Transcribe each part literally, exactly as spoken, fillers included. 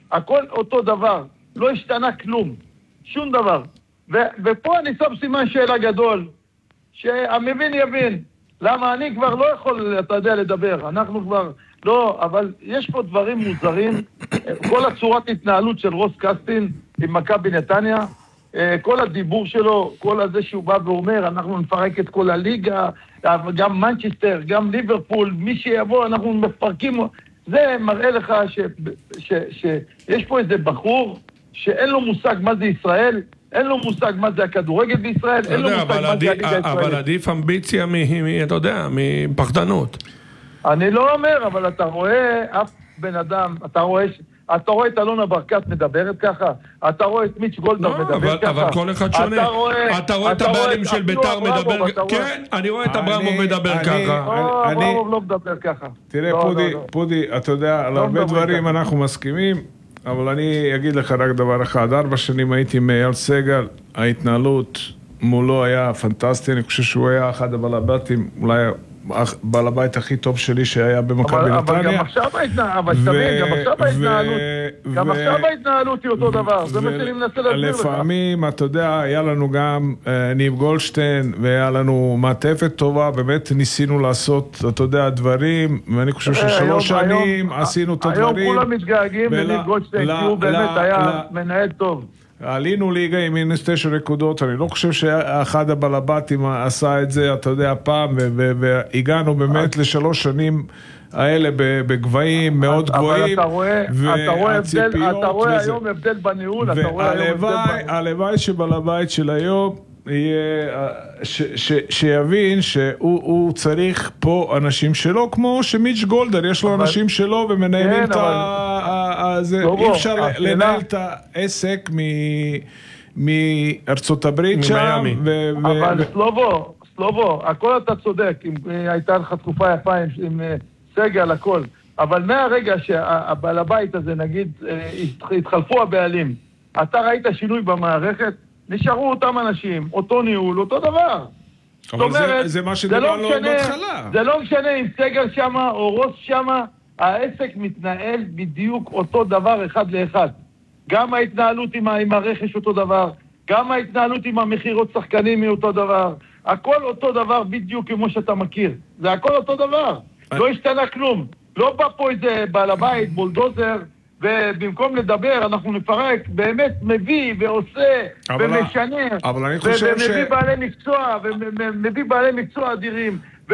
הכל אותו דבר, לא השתנה כלום, שום דבר. ו- ופה אני שם סימן שאלה גדול, שהמבין יבין, למה אני כבר לא יכול, אתה יודע, לדבר, אנחנו כבר לא, אבל יש פה דברים מוזרים, כל הצורת התנהלות של רוס קסטין עם מכבי נתניה, כל הדיבור שלו, כל הזה שהוא בא ואומר, אנחנו נפרק את כל הליגה, גם מנצ'סטר, גם ליברפול, מי שיבוא, אנחנו מפרקים, זה מראה לך שיש פה איזה בחור שאין לו מושג מה זה ישראל, אין לו מושג מה זה הכדורגל בישראל, אין לו מושג מה זה הליגה הישראלית. אבל עדיף אמביציה, אתה יודע, מפחדנות. אני לא אומר, אבל אתה רואה אף בן אדם, אתה רואה... אתה רואה את אלונה ברקת מדברת ככה, אתה רואה את מיץ' גולדהר מדבר ככה. אבל כל אחד שונה. אתה רואה את הבעלים של בית"ר מדבר, כן, אני רואה את אברמוב מדבר ככה. לא, אברמוב לא מדבר ככה. תראה, פודי, אתה יודע, על הרבה דברים אנחנו מסכימים, אבל אני אגיד לך רק דבר אחד, ארבע שנים הייתי עם אייל סגל, ההתנהלות מולו היה פנטסטי, אני חושב שהוא היה אחד הבלבטים, אולי בעל הבית הכי טוב שלי שהיה במכבי נתניה. אבל גם עכשיו ההתנהלות, גם עכשיו ההתנהלות היא אותו דבר, זה מה שאני מנסה להסביר לך. לפעמים, אתה יודע, היה לנו גם ניב גולדשטיין, והיה לנו מעטפת טובה, באמת ניסינו לעשות, אתה יודע, דברים, ואני חושב ששלוש שנים עשינו את הדברים. היום כולם מתגעגעים לניב גולדשטיין, כי הוא באמת היה מנהל טוב. עלינו ליגה עם מינוס תשע נקודות, אני לא חושב שאחד הבלבטים עשה את זה, אתה יודע, פעם, והגענו באמת לשלוש שנים האלה בגבהים מאוד גבוהים, והציפיות, אתה רואה היום הבדל בניהול, אתה רואה היום הבדל בניהול. הלוואי שבלבית של היום שיבין שהוא צריך פה אנשים שלו, כמו שמיץ' גולדהר, יש לו אנשים שלו ומנהלים את ה... אי אפשר לנהל את העסק מארצות הברית שם. אבל סלובו, סלובו, הכל אתה צודק, הייתה לך תקופה יפה עם סגל, הכל. אבל מהרגע שהבעל הבית הזה, נגיד, התחלפו הבעלים, אתה ראית שינוי במערכת, נשארו אותם אנשים, אותו ניהול, אותו דבר. אבל זה, זה מה שדיברנו בהתחלה. זה לא משנה אם סגל שמה או רוס שמה, העסק מתנהל בדיוק אותו דבר אחד לאחד. גם ההתנהלות עם, עם הרכש אותו דבר, גם ההתנהלות עם המחירות שחקנים היא אותו דבר. הכל אותו דבר בדיוק כמו שאתה מכיר. זה הכל אותו דבר. לא השתנה כלום. לא בא פה איזה בעל הבית, בולדוזר, ובמקום לדבר אנחנו נפרק, באמת מביא ועושה ומשנה, ומביא בעלי מקצוע, ומביא בעלי מקצוע אדירים,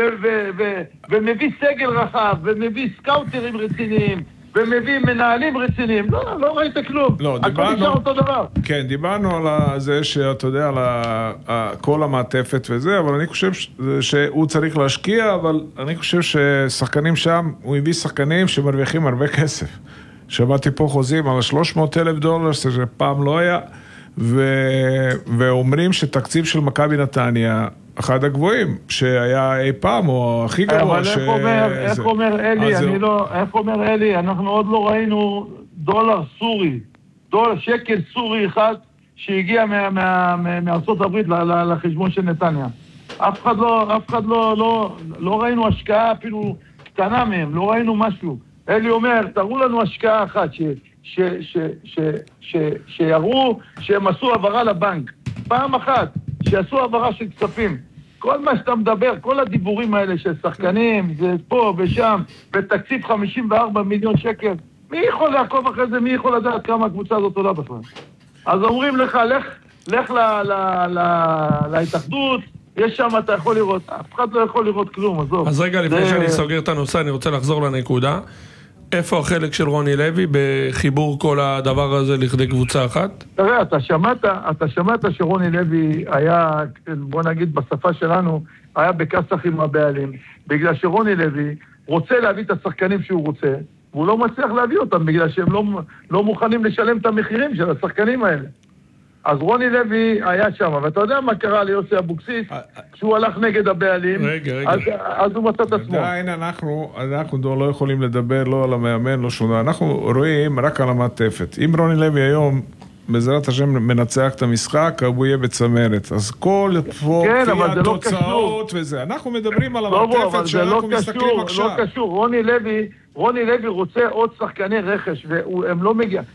ומביא סגל רחב, ומביא סקאוטרים רציניים, ומביא מנהלים רציניים. לא, לא ראית כלום. הכל נשאר אותו דבר. כן, דיברנו על זה שאתה יודע, על כל המעטפת וזה, אבל אני חושב שהוא צריך להשקיע, אבל אני חושב ששחקנים שם, הוא הביא שחקנים שמרוויחים הרבה כסף. שמעתי פה חוזים על שלוש מאות אלף דולר, שזה פעם לא היה, ו... ואומרים שתקציב של מכבי נתניה, אחד הגבוהים, שהיה אי פעם, או הכי גבוה. אבל ש... איך, אומר, זה... איך אומר אלי, אני לא, איך אומר אלי, אנחנו עוד לא ראינו דולר סורי, דולר שקל סורי אחד, שהגיע מה, מה, מה, מארצות הברית לחשבון של נתניה. אף אחד לא, אף אחד לא, לא, לא ראינו השקעה אפילו קטנה מהם, לא ראינו משהו. אלי אומר, תראו לנו השקעה אחת, ש, ש, ש, ש, ש, שיראו שהם עשו העברה לבנק. פעם אחת, שעשו העברה של כספים. כל מה שאתה מדבר, כל הדיבורים האלה של שחקנים, זה פה ושם, בתקציב חמישים וארבעה מיליון שקל, מי יכול לעקוב אחרי זה? מי יכול לדעת כמה הקבוצה הזאת עולה בכלל? אז אומרים לך, לך, לך ל, ל, ל, להתאחדות, יש שם, אתה יכול לראות, אף אחד לא יכול לראות כלום, עזוב. אז רגע, לפני שאני סוגר את הנושא, אני רוצה לחזור לנקודה. איפה החלק של רוני לוי בחיבור כל הדבר הזה לכדי קבוצה אחת? תראה, אתה שמעת, אתה שמעת שרוני לוי היה, בוא נגיד בשפה שלנו, היה בקסח עם הבעלים, בגלל שרוני לוי רוצה להביא את השחקנים שהוא רוצה, והוא לא מצליח להביא אותם, בגלל שהם לא, לא מוכנים לשלם את המחירים של השחקנים האלה. אז רוני לוי היה שם, ואתה יודע מה קרה ליוסי אבוקסיס, כשהוא הלך נגד הבעלים, רגע, רגע. אז, אז הוא מצא את עצמו. עדיין אנחנו, אנחנו לא יכולים לדבר לא על המאמן, לא שונה, אנחנו רואים רק על המעטפת. אם רוני לוי היום, בעזרת השם מנצח את המשחק, הוא יהיה בצמרת. אז כל פה, כן, כפי התוצאות לא וזה. אנחנו מדברים על המעטפת שאנחנו לא מסתכלים קשור, עכשיו. לא קשור, רוני לוי, רוני לוי רוצה עוד שחקני רכש, והם לא מגיע.